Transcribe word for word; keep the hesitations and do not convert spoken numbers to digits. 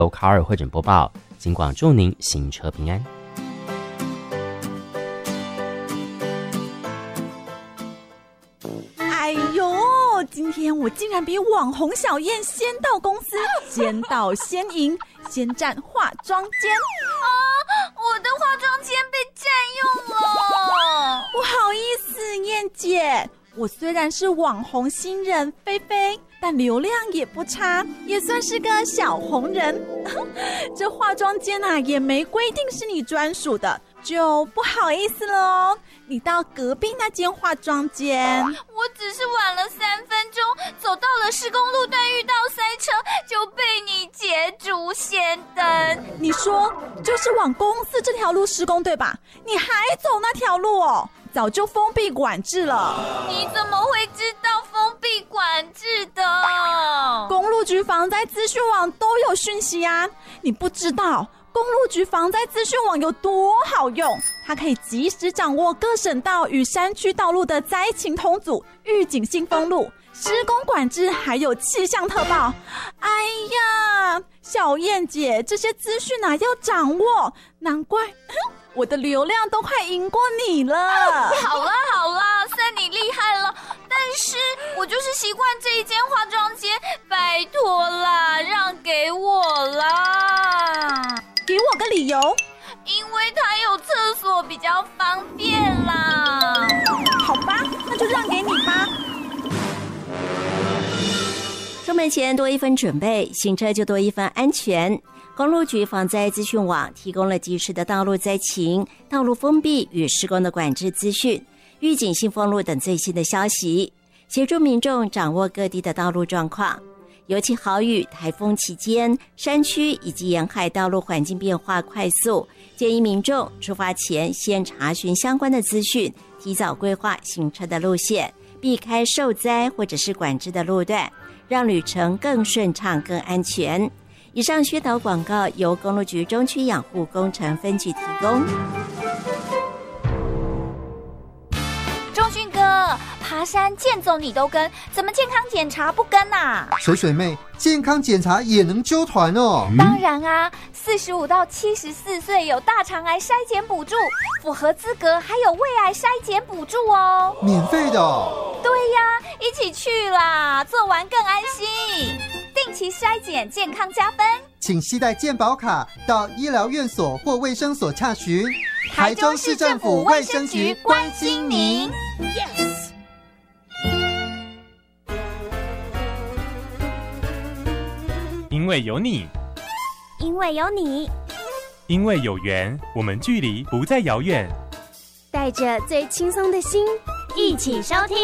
由卡尔会诊播报，警广祝您行车平安。 哎呦，今天我竟然比网红小燕先到公司，先到先赢，先占化妆间啊！我的化妆间被占用了， 不好意思，燕姐，我虽然是网红新人菲菲，但流量也不差，也算是个小红人。这化妆间啊，也没规定是你专属的，就不好意思了哦。你到隔壁那间化妆间。 我只是晚了三分钟，走到了施工路段，遇到塞车，就被你捷足先登。 你说就是往公司这条路施工对吧？你还走那条路哦？早就封闭管制了。 你怎么会知道封闭管制的？ 公路局防灾资讯网都有讯息啊，你不知道公路局防灾资讯网有多好用？它可以及时掌握各省道与山区道路的灾情通组、预警性封路、施工管制，还有气象特报。哎呀，小燕姐，这些资讯啊要掌握，难怪我的流量都快赢过你了。 好啦好啦，算你厉害了，但是我就是习惯这一间化妆间，拜托啦，让给我啦。 给我个理由。 因为它有厕所比较方便啦。 好吧，那就让给你吧。 出门前多一分准备，行车就多一分安全。公路局防灾资讯网提供了及时的道路灾情、道路封闭与施工的管制资讯、预警性封路等最新的消息，协助民众掌握各地的道路状况。尤其豪雨、台风期间，山区以及沿海道路环境变化快速，建议民众出发前先查询相关的资讯，提早规划行车的路线，避开受灾或者是管制的路段，让旅程更顺畅、更安全。以上宣导广告由公路局中区养护工程分局提供。 钟迅哥，爬山健走你都跟，怎么健康检查不跟啊？ 水水妹，健康检查也能揪团哦？ 当然啊，四十五到七十四岁有大肠癌筛检补助，符合资格还有胃癌筛检补助哦， 免费的哦？ 对呀，一起去啦，做完更安心。定期筛检，健康加分。 请携带健保卡到医疗院所或卫生所洽询。台中市政府卫生局关心您。 Yes。 因为有你， 因为有你， 因为有缘，我们距离不再遥远。 带着最轻松的心，一起收听